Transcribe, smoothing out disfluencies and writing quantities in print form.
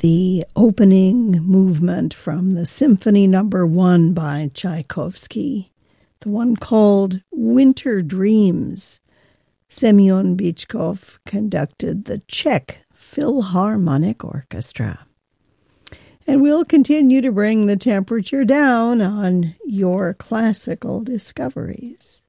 the opening movement from the Symphony No. 1 by Tchaikovsky, the one called Winter Dreams. Semyon Bychkov conducted the Czech Philharmonic Orchestra. And we'll continue to bring the temperature down on your classical discoveries.